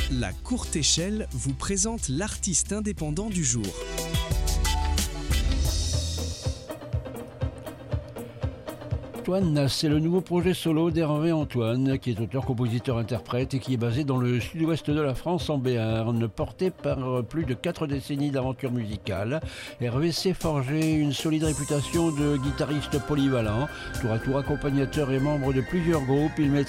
La Courte Échelle vous présente l'artiste indépendant du jour. Antoine, c'est le nouveau projet solo d'Hervé Antoine, qui est auteur-compositeur-interprète et qui est basé dans le sud-ouest de la France, en Béarn. Porté par plus de 4 décennies d'aventure musicale, Hervé s'est forgé une solide réputation de guitariste polyvalent, tour à tour accompagnateur et membre de plusieurs groupes. Il met